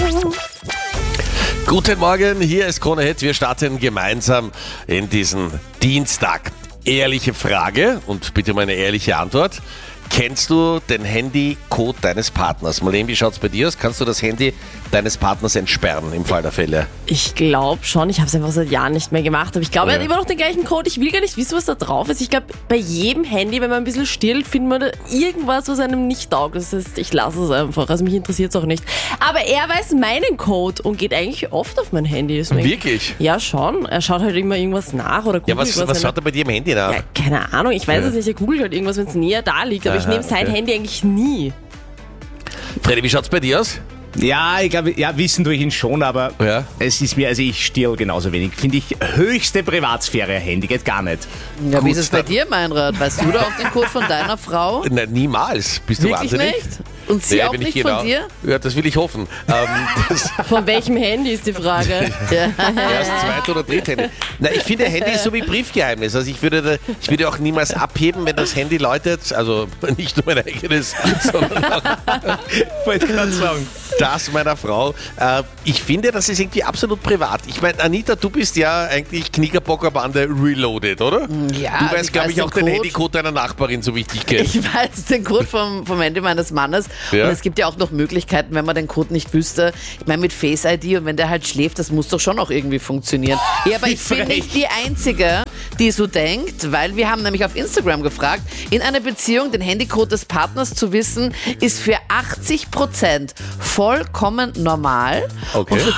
Guten Morgen, hier ist Krone Hit. Wir starten gemeinsam in diesen Dienstag. Ehrliche Frage und bitte um eine ehrliche Antwort. Kennst du den Handycode deines Partners? Marlene, wie schaut's bei dir aus? Kannst du das Handy deines Partners entsperren im Fall der Fälle? Ich glaube schon. Ich habe es einfach seit Jahren nicht mehr gemacht. Aber ich glaube, er hat immer noch den gleichen Code. Ich will gar nicht wissen, was da drauf ist. Ich glaube, bei jedem Handy, wenn man ein bisschen stillt, findet man da irgendwas, was einem nicht taugt. Das heißt, ich lasse es einfach. Also mich interessiert es auch nicht. Aber er weiß meinen Code und geht eigentlich oft auf mein Handy. Deswegen, Wirklich? ja, schon. Er schaut halt immer irgendwas nach oder googelt Ja, was schaut er bei dir im Handy nach? Ja, keine Ahnung. Ich weiß es nicht. Er googelt halt irgendwas, wenn es näher da liegt. Aber ich nehme sein Handy eigentlich nie. Freddy, wie schaut's bei dir aus? Ja, ich glaube, wissen tue ich ihn schon, aber Ja. es ist mir, also ich stehle genauso wenig. Finde ich höchste Privatsphäre, Handy geht gar nicht. Ja, wie Gut, ist es bei dann- dir, Meinrad? Weißt du da auch den Code von deiner Frau? Nein, niemals. Bist du Wirklich wahnsinnig? nicht? Und sie Ja, auch bin ich nicht von dir? Ja, das will ich hoffen. Das Von welchem Handy ist die Frage? Ja. erst Zweit- oder Dritthandy. Na, ich finde, Handy ist so wie Briefgeheimnis. Also ich würde auch niemals abheben, wenn das Handy läutet. Also nicht nur mein eigenes, sondern auch Wollte ich gerade sagen. das meiner Frau. Ich finde, das ist irgendwie absolut privat. Ich meine, Anita, du bist ja eigentlich Knickerbockerbande Reloaded, oder? Ja, Du also weißt, ich glaube weiß ich, auch den den Code. Handycode deiner Nachbarin, so wichtig kennst. Ich weiß den Code vom Handy meines Mannes. Ja. Und es gibt ja auch noch Möglichkeiten, wenn man den Code nicht wüsste. Ich meine, mit Face ID und wenn der halt schläft, das muss doch schon auch irgendwie funktionieren. Ja, aber wie ich bin frech. nicht die Einzige, die so denkt, weil wir haben nämlich auf Instagram gefragt, in einer Beziehung den Handycode des Partners zu wissen, ist für 80% vollkommen normal. Okay. Und für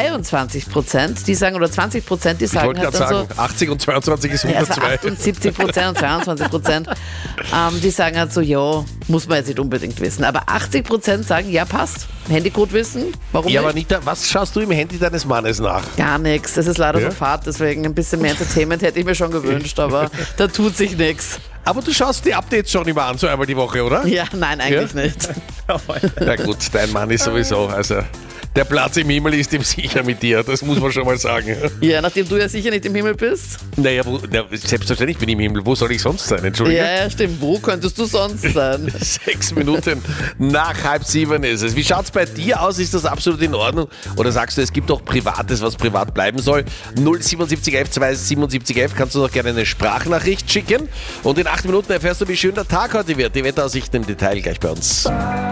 22%, die sagen, oder 20%, die Ich sagen wollte halt gerade dann sagen, so, 80 und 22 ist ja, also 102. 78% und 22%, die sagen halt so, ja, muss man jetzt nicht unbedingt wissen. Aber 80% sagen, ja, passt. Handycode wissen, warum Ja, aber nicht? Anita, was schaust du im Handy deines Mannes nach? Gar nichts. Das ist leider Ja? so fad, deswegen ein bisschen mehr Entertainment hätte ich mir schon gewünscht, aber da tut sich nichts. Aber du schaust die Updates schon immer an, so einmal die Woche, oder? Ja, nein, eigentlich Ja? nicht. Na gut, dein Mann ist sowieso, also der Platz im Himmel ist ihm sicher mit dir, das muss man schon mal sagen. Ja, nachdem du ja sicher nicht im Himmel bist. Naja, selbstverständlich bin ich im Himmel, wo soll ich sonst sein, Entschuldige? Ja, stimmt. Wo könntest du sonst sein? 6 Minuten nach 6:30 ist es. Wie schaut's bei dir aus? Ist das absolut in Ordnung? Oder sagst du, es gibt doch Privates, was privat bleiben soll? 07711 27711 kannst du doch gerne eine Sprachnachricht schicken. Und in 8 Minuten erfährst du, wie schön der Tag heute wird. Die Wetteraussichten im Detail gleich bei uns.